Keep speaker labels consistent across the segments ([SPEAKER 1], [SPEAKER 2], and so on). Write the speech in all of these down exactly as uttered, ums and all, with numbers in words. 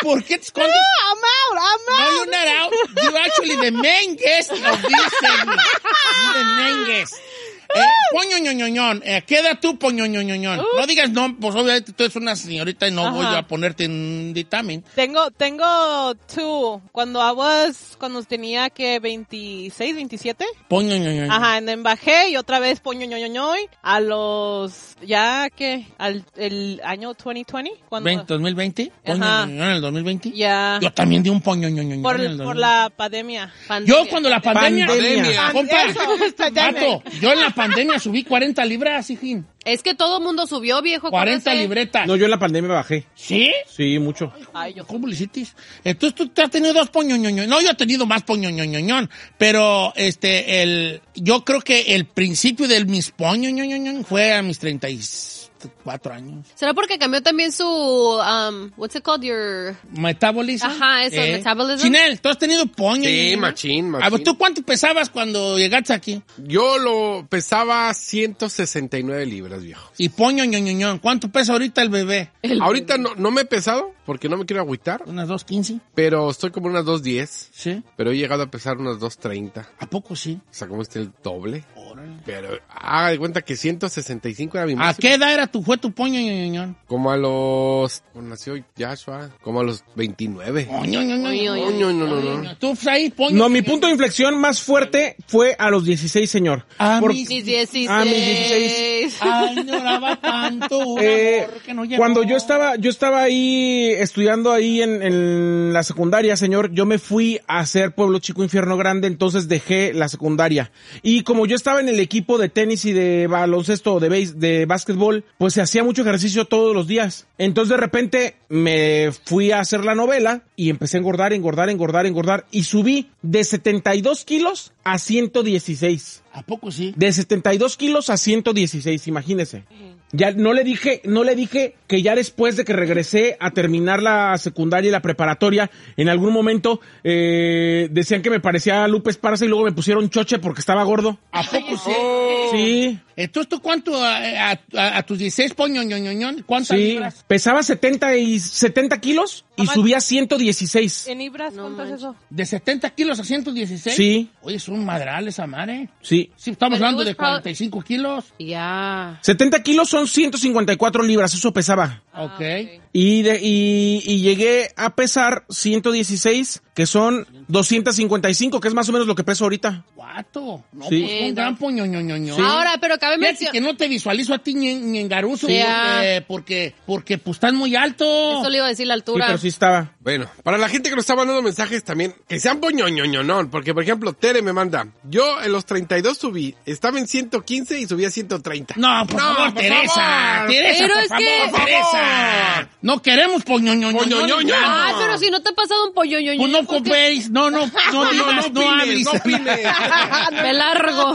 [SPEAKER 1] ¿Por qué te escondes?
[SPEAKER 2] No, I'm out, I'm out.
[SPEAKER 1] No, you're not out. You're actually the main guest of this segment. You're the main guest. Eh, Poñoñoñoñón, eh, ¿qué edad tú, Poñoñoñoñón? Uh. No digas no, pues obviamente tú eres una señorita y no Ajá. voy a ponerte en dictamen.
[SPEAKER 2] Tengo, tengo two. Cuando I was, cuando tenía que veintiséis, veintisiete.
[SPEAKER 1] Poñoñoñoñón.
[SPEAKER 2] Ajá, y then bajé y otra vez Poñoñoñoñoñ a los, ya que, al el año veinte veinte. Cuando,
[SPEAKER 1] ¿dos mil veinte?
[SPEAKER 2] Ajá.
[SPEAKER 1] ¿Poñoñoñón en el dos mil veinte?
[SPEAKER 2] Ya.
[SPEAKER 1] Yo también di un Poñoñoñoñón
[SPEAKER 2] Por,
[SPEAKER 1] en el dos mil veinte.
[SPEAKER 2] por la pandemia.
[SPEAKER 1] Yo cuando la pandemia...
[SPEAKER 3] Pandemia.
[SPEAKER 1] Compa,
[SPEAKER 2] Pandemia.
[SPEAKER 1] Vato, yo en la pandemia subí cuarenta libras, hijín.
[SPEAKER 4] Es que todo el mundo subió, viejo.
[SPEAKER 1] cuarenta
[SPEAKER 4] acuérdate.
[SPEAKER 1] libretas.
[SPEAKER 5] No, yo en la pandemia bajé.
[SPEAKER 1] ¿Sí?
[SPEAKER 5] Sí, mucho.
[SPEAKER 1] Ay, yo, ¿cómo le hiciste? Entonces tú te has tenido dos poñoñoñón. No, yo he tenido más poñoñoñón. Pero, este, el, yo creo que el principio de mis poñoñoñón fue a mis treinta y cuatro años.
[SPEAKER 4] ¿Será porque cambió también su, um, what's it called, your...
[SPEAKER 1] Metabolism.
[SPEAKER 4] Ajá, eso,
[SPEAKER 1] eh.
[SPEAKER 4] metabolism.
[SPEAKER 1] Chinel, ¿tú has tenido poño?
[SPEAKER 3] Sí, machín, machín.
[SPEAKER 1] A ver, ¿tú cuánto pesabas cuando llegaste aquí?
[SPEAKER 3] Yo lo pesaba ciento sesenta y nueve libras, viejo.
[SPEAKER 1] Y poño, ñoñoñón, ¿cuánto pesa ahorita el bebé?
[SPEAKER 4] El
[SPEAKER 3] Ahorita
[SPEAKER 4] bebé.
[SPEAKER 3] no, no me he pesado porque no me quiero agüitar,
[SPEAKER 1] ¿Unas dos quince?
[SPEAKER 3] pero estoy como unas dos diez.
[SPEAKER 1] Sí.
[SPEAKER 3] Pero he llegado a pesar unas dos treinta.
[SPEAKER 1] ¿A poco sí?
[SPEAKER 3] O sea, como este el doble.
[SPEAKER 1] Órale.
[SPEAKER 3] Pero haga de cuenta que ciento sesenta y cinco era mi
[SPEAKER 1] ¿A
[SPEAKER 3] máximo.
[SPEAKER 1] qué edad era tu, fue tu poño, ñoñoñón?
[SPEAKER 3] Como a los... Cuando nació Joshua, como a los veintinueve.
[SPEAKER 1] Poño, ñoñoñón.
[SPEAKER 4] Oy, oy, oy.
[SPEAKER 3] No, no, no, no.
[SPEAKER 1] ¿Tú, ahí, poño?
[SPEAKER 5] No, mi punto de inflexión más fuerte fue a los dieciséis, señor.
[SPEAKER 1] A
[SPEAKER 5] Por-
[SPEAKER 1] mis-
[SPEAKER 4] Mis dieciséis.
[SPEAKER 5] A mis dieciséis.
[SPEAKER 1] Ay, lloraba tanto un
[SPEAKER 5] Eh,
[SPEAKER 1] amor que no llegó.
[SPEAKER 5] cuando yo estaba, yo estaba ahí estudiando ahí en, en la secundaria, señor, yo me fui a hacer Pueblo Chico Infierno Grande, entonces dejé la secundaria. Y como yo estaba en el equipo de tenis y de baloncesto, de base, de básquetbol, pues se hacía mucho ejercicio todos los días. Entonces de repente me fui a hacer la novela y empecé a engordar, engordar, engordar, engordar y subí de setenta y dos kilos a ciento dieciséis.
[SPEAKER 1] ¿A poco sí?
[SPEAKER 5] De setenta y dos kilos a ciento dieciséis, imagínese. Ya no le dije, no le dije que ya después de que regresé a terminar la secundaria y la preparatoria, en algún momento eh, decían que me parecía a Lupe Esparza y luego me pusieron choche porque estaba gordo.
[SPEAKER 1] ¿A poco sí?
[SPEAKER 5] Sí,
[SPEAKER 1] Entonces, ¿tú cuánto a, a, a, a tus dieciséis poño, ñoñoñón? ¿Cuántas
[SPEAKER 5] sí.
[SPEAKER 1] libras?
[SPEAKER 5] Pesaba setenta y setenta kilos y
[SPEAKER 2] Mamá,
[SPEAKER 5] subía ciento dieciséis.
[SPEAKER 2] ¿En libras cuánto es eso?
[SPEAKER 1] ¿De setenta kilos a ciento dieciséis?
[SPEAKER 5] Sí.
[SPEAKER 1] Oye, es un madral esa madre.
[SPEAKER 5] Sí.
[SPEAKER 1] Sí, estamos
[SPEAKER 4] Pero
[SPEAKER 1] hablando
[SPEAKER 4] it was
[SPEAKER 1] de cuarenta y cinco kilos.
[SPEAKER 4] Ya.
[SPEAKER 5] setenta kilos son ciento cincuenta y cuatro libras, eso pesaba.
[SPEAKER 4] Ah,
[SPEAKER 1] Ok.
[SPEAKER 4] ok.
[SPEAKER 5] Y, de, y, y llegué a pesar ciento dieciséis, que son doscientos cincuenta y cinco, que es más o menos lo que peso ahorita.
[SPEAKER 1] Guato. No,
[SPEAKER 5] Sí.
[SPEAKER 1] pues un gran poño, ñoñoñón.
[SPEAKER 4] Ahora, pero cabe
[SPEAKER 1] Fíjate
[SPEAKER 4] mencionar...
[SPEAKER 1] que no te visualizo a ti ni, en- ni en Garuso,
[SPEAKER 4] Sí,
[SPEAKER 1] porque,
[SPEAKER 4] ah.
[SPEAKER 1] porque, porque pues estás muy alto.
[SPEAKER 4] Eso le iba a decir la
[SPEAKER 5] Sí,
[SPEAKER 4] altura.
[SPEAKER 5] pero sí estaba.
[SPEAKER 3] Bueno, para la gente que nos está mandando mensajes también, que sean poñoñoñonón, porque por ejemplo, Tere me manda, yo en los treinta y dos subí, estaba en ciento quince y subí a ciento treinta.
[SPEAKER 1] No, por
[SPEAKER 3] No,
[SPEAKER 1] favor,
[SPEAKER 3] por
[SPEAKER 1] Teresa.
[SPEAKER 3] favor.
[SPEAKER 1] Teresa,
[SPEAKER 4] Pero
[SPEAKER 1] por
[SPEAKER 4] es
[SPEAKER 1] favor,
[SPEAKER 4] que-
[SPEAKER 1] Teresa. No queremos poñoñoñón.
[SPEAKER 3] Poñoñoñón.
[SPEAKER 4] Ay, pero si no te ha pasado un pollo, yo,
[SPEAKER 1] Pues no copéis, no, no, no digas, no, hables.
[SPEAKER 3] no opines.
[SPEAKER 4] Me largo.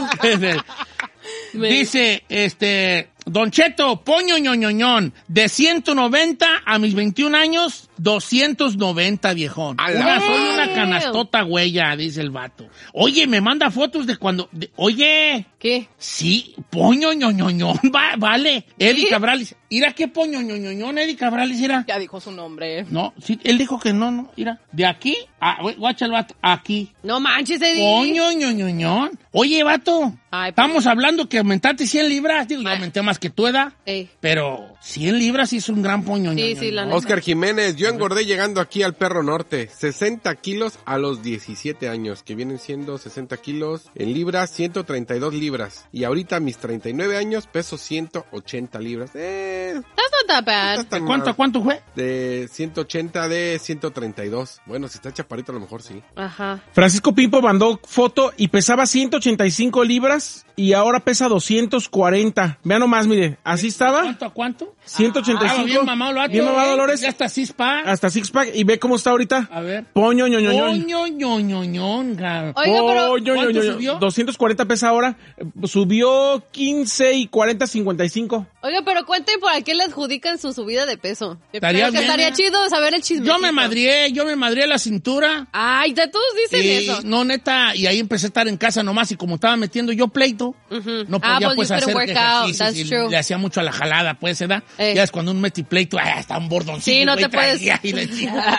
[SPEAKER 1] Dice, este, Don Cheto, poño ñoñoñón, de ciento noventa a mis veintiún años, doscientos noventa, viejón.
[SPEAKER 3] ¡A la
[SPEAKER 1] Una, soy
[SPEAKER 4] madre!
[SPEAKER 1] una canastota huella, dice el vato. Oye, me manda fotos de cuando, de- oye,
[SPEAKER 4] ¿Qué?
[SPEAKER 1] sí, poño ñoñoñón, va, vale. Eddie
[SPEAKER 4] ¿Sí?
[SPEAKER 1] Cabrales, mira qué poño ñoñoñón, Eddie Cabrales, mira.
[SPEAKER 2] Ya dijo su nombre.
[SPEAKER 1] No, sí, él dijo que no, no, mira, de aquí, a, guacha el vato, aquí.
[SPEAKER 4] No manches, Eddie.
[SPEAKER 1] Poño ñoñoñón. Oye, vato,
[SPEAKER 4] Ay,
[SPEAKER 1] estamos hablando que aumentaste cien libras, digo, yo
[SPEAKER 4] Ay.
[SPEAKER 1] aumenté más que tu edad,
[SPEAKER 4] Ey.
[SPEAKER 1] pero cien libras sí es un gran poño.
[SPEAKER 4] Sí,
[SPEAKER 1] ñoñoñón.
[SPEAKER 4] sí, la neta.
[SPEAKER 3] Oscar Jiménez, yo engordé llegando aquí al Perro Norte, sesenta kilos a los diecisiete años, que vienen siendo sesenta kilos en libras, ciento treinta y dos libras. Y ahorita a mis treinta y nueve años peso ciento ochenta libras. Eh,
[SPEAKER 4] That's not that
[SPEAKER 3] no
[SPEAKER 4] bad.
[SPEAKER 3] está tan
[SPEAKER 1] ¿Cuánto,
[SPEAKER 3] mal.
[SPEAKER 1] cuánto fue?
[SPEAKER 3] De ciento ochenta de ciento treinta y dos. Bueno, si está chaparito a lo mejor sí.
[SPEAKER 4] Ajá.
[SPEAKER 5] Francisco Pimpo mandó foto y pesaba ciento ochenta y cinco libras y ahora pesa doscientos cuarenta. Vean nomás, mire, así estaba,
[SPEAKER 1] ¿Cuánto a cuánto?
[SPEAKER 5] ciento ochenta y
[SPEAKER 1] Ah,
[SPEAKER 5] cinco.
[SPEAKER 1] bien mamado, lo
[SPEAKER 5] Bien mamado, Dolores.
[SPEAKER 1] Ya está cispa.
[SPEAKER 5] Hasta six pack y ve cómo está ahorita.
[SPEAKER 1] A ver.
[SPEAKER 5] Poño, ñoñoñón.
[SPEAKER 1] Poño ñoñoñón, cabrón.
[SPEAKER 4] Oiga, pero...
[SPEAKER 5] Poño,
[SPEAKER 1] ¿cuánto
[SPEAKER 5] ñoñoñón.
[SPEAKER 1] subió?
[SPEAKER 5] doscientos cuarenta pesa ahora. Eh, Subió quince y cuarenta, cincuenta y cinco.
[SPEAKER 4] Oiga, pero cuenten por qué le adjudican su subida de peso.
[SPEAKER 1] Estaría
[SPEAKER 4] Creo que
[SPEAKER 1] bien,
[SPEAKER 4] estaría
[SPEAKER 1] ¿eh?
[SPEAKER 4] chido saber el chisme.
[SPEAKER 1] Yo me madrié, yo me madrié la cintura.
[SPEAKER 4] Ay, ya todos dicen
[SPEAKER 1] Y,
[SPEAKER 4] eso.
[SPEAKER 1] no, neta, y ahí empecé a estar en casa nomás y como estaba metiendo yo pleito,
[SPEAKER 4] Ujú.
[SPEAKER 1] no
[SPEAKER 4] Ah,
[SPEAKER 1] podía
[SPEAKER 4] pues,
[SPEAKER 1] pues
[SPEAKER 4] you
[SPEAKER 1] hacer
[SPEAKER 4] couldn't work out.
[SPEAKER 1] ejercicios
[SPEAKER 4] That's
[SPEAKER 1] y
[SPEAKER 4] true.
[SPEAKER 1] le hacía mucho a la jalada, pues, ¿verdad?
[SPEAKER 4] Eh.
[SPEAKER 1] Ya es cuando un meti pleito, ah, está un bordoncito.
[SPEAKER 4] Sí, no
[SPEAKER 1] güey,
[SPEAKER 4] te puedes-
[SPEAKER 1] traía y le digo,